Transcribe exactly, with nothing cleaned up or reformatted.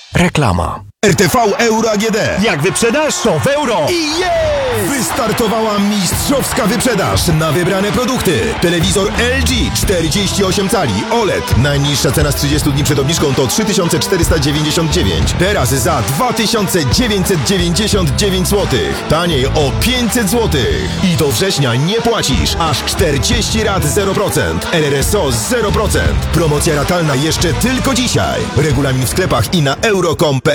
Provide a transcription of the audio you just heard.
Reklama. R T V Euro A G D. Jak wyprzedasz, to w euro. I jest! Wystartowała mistrzowska wyprzedaż na wybrane produkty. Telewizor L G czterdzieści osiem cali O L E D. Najniższa cena z trzydziestu dni przed obniżką to trzy tysiące czterysta dziewięćdziesiąt dziewięć. Teraz za dwa tysiące dziewięćset dziewięćdziesiąt dziewięć złotych. Taniej o pięćset złotych. I do września nie płacisz aż czterdzieści rat zero procent. R R S O zero procent. Promocja ratalna jeszcze tylko dzisiaj. Regulamin w sklepach i na euro kropka com kropka p